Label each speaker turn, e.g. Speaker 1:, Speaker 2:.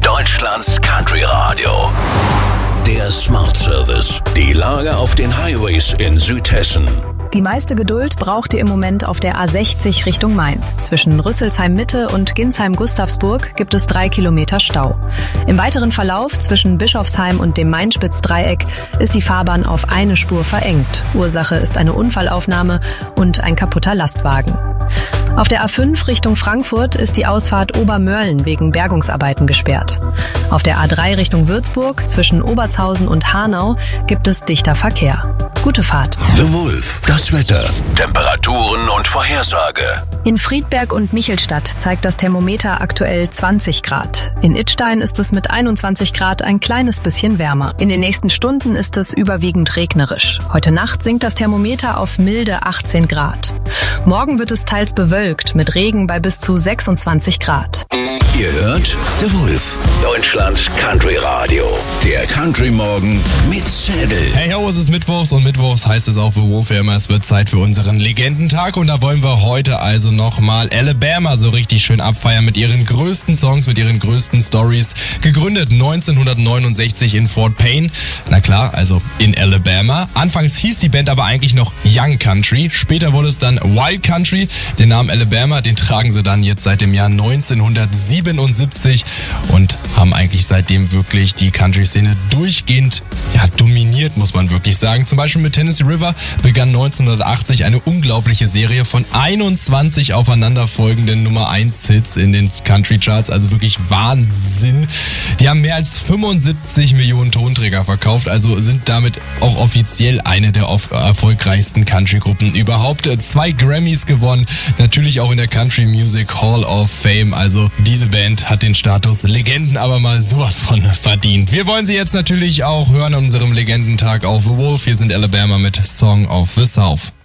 Speaker 1: Deutschlands Country Radio. Der Smart Service. Die Lage auf den Highways in Südhessen.
Speaker 2: Die meiste Geduld braucht ihr im Moment auf der A60 Richtung Mainz. Zwischen Rüsselsheim Mitte und Ginsheim-Gustavsburg gibt es 3 Kilometer Stau. Im weiteren Verlauf zwischen Bischofsheim und dem Main-Spitz-Dreieck ist die Fahrbahn auf eine Spur verengt. Ursache ist eine Unfallaufnahme und ein kaputter Lastwagen. Auf der A5 Richtung Frankfurt ist die Ausfahrt Obermörlen wegen Bergungsarbeiten gesperrt. Auf der A3 Richtung Würzburg zwischen Obertshausen und Hanau gibt es dichter Verkehr. Gute Fahrt.
Speaker 1: The Wolf. Das Wetter. Temperaturen und Vorhersage.
Speaker 2: In Friedberg und Michelstadt zeigt das Thermometer aktuell 20 Grad. In Idstein ist es mit 21 Grad ein kleines bisschen wärmer. In den nächsten Stunden ist es überwiegend regnerisch. Heute Nacht sinkt das Thermometer auf milde 18 Grad. Morgen wird es teils bewölkt mit Regen bei bis zu 26 Grad.
Speaker 1: Ihr hört The Wolf. Deutschlands Country Radio. Der Country Morgen mit Zettel.
Speaker 3: Hey ho, es ist Mittwochs und Mittwochs heißt es auf The Wolf ja immer, es wird Zeit für unseren Legendentag und da wollen wir heute also nochmal Alabama so richtig schön abfeiern mit ihren größten Songs, mit ihren größten Stories. Gegründet 1969 in Fort Payne. Na klar, also in Alabama. Anfangs hieß die Band aber eigentlich noch Young Country. Später wurde es dann Wild Country. Den Namen Alabama, den tragen sie dann jetzt seit dem Jahr 1977 und haben eigentlich seitdem wirklich die Country-Szene durchgehend dominiert, muss man wirklich sagen. Zum Beispiel mit Tennessee River begann 1980 eine unglaubliche Serie von 21 aufeinanderfolgenden Nummer 1 Hits in den Country Charts, also wirklich Wahnsinn. Die haben mehr als 75 Millionen Tonträger verkauft, also sind damit auch offiziell eine der erfolgreichsten Country-Gruppen überhaupt. 2 Grammys gewonnen, natürlich auch in der Country Music Hall of Fame, also diese Band hat den Status Legenden aber mal sowas von verdient. Wir wollen sie jetzt natürlich auch hören an unserem Legendentag auf The Wolf. Hier sind Alabama mit Song of the South.